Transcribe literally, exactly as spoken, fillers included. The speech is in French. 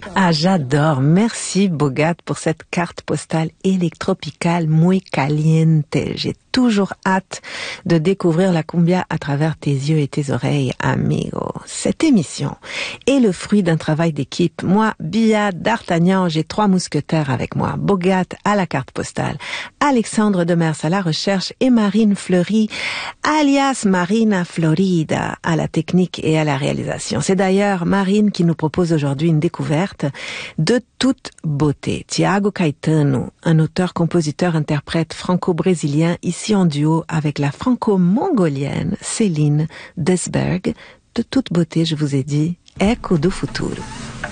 Ah, j'adore. Merci, Bogat, pour cette carte postale électropicale muy caliente. J'ai toujours hâte de découvrir la cumbia à travers tes yeux et tes oreilles, amigo. Cette émission est le fruit d'un travail d'équipe. Moi, Bia, D'Artagnan, j'ai trois mousquetaires avec moi. Bogat à la carte postale, Alexandre Demers à la recherche et Marine Fleury, alias Marina Florida, à la technique et à la réalisation. C'est d'ailleurs Marine qui nous propose aujourd'hui une découverte de toute beauté. Tiago Caetano, un auteur, compositeur, interprète franco-brésilien, ici en duo avec la franco-mongolienne Céline Desberg. De toute beauté, je vous ai dit, Eco do Futuro.